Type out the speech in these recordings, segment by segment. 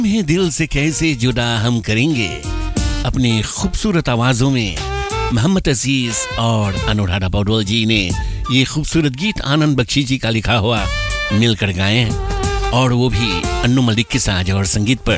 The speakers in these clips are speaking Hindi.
तुम्हें दिल से कैसे जुदा हम करेंगे, अपनी खूबसूरत आवाजों में मोहम्मद अजीज और अनुराधा पौडवाल जी ने ये खूबसूरत गीत आनंद बख्शी जी का लिखा हुआ मिलकर गाए हैं, और वो भी अन्नू मलिक के साज और संगीत पर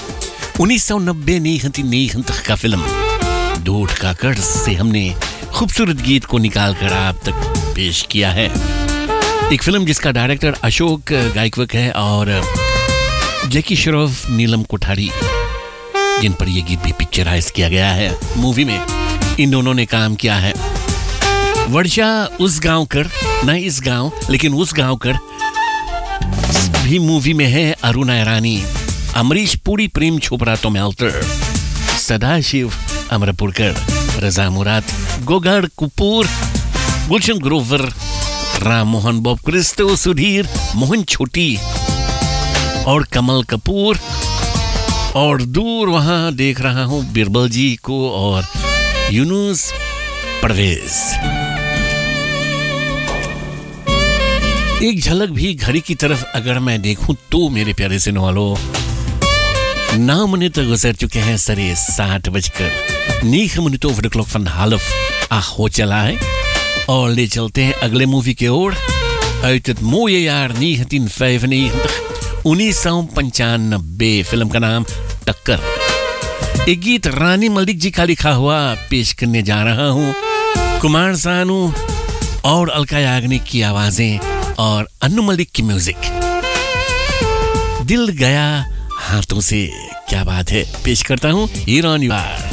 1990 का फिल्म दूध का कर्ज से हमने खूबसूरत गीत को निकाल कर आप तक पेश किया है। एक फिल्म जिसका डायरेक्टर अशोक गायकवाड है और जैकी श्रॉफ, नीलम कोठारी, जिन पर यह गीत भी पिक्चराइज किया गया है मूवी में, इन दोनों ने काम किया है। वर्षा उस गांव कर, न इस गांव लेकिन उस गांव कर भी मूवी में है। अरुणा ईरानी, अमरीश पुरी, प्रेम चोपड़ा, टॉम हेल्टर, सदाशिव अमरपुरकर, रजा मुराद, गोगाड़ कपूर, गुलशन ग्रोवर, राम मोहन, बॉब क्रिस्टो, सुधीर, मोहन छोटी और कमल कपूर, और दूर वहां देख रहा हूं बिरबल जी को और यूनुस परवेज। एक झलक भी घड़ी की तरफ अगर मैं देखूं तो मेरे प्यारे सुनने वालों, 9 मिनट गुजर चुके हैं सरे 7 बजकर 9 मिनटों over the clock van half 8 हो चला है, और ले चलते हैं अगले मूवी की ओर। uit het mooie jaar 1995, film का नाम टक्कर। एक गीत रानी मलिक जी का लिखा हुआ पेश करने जा रहा हूं। कुमार सानू और अलका याग्निक की आवाजें और अन्नू मलिक की म्यूजिक। दिल गया हाथों से, क्या बात है, पेश करता हूं हीरो निवार।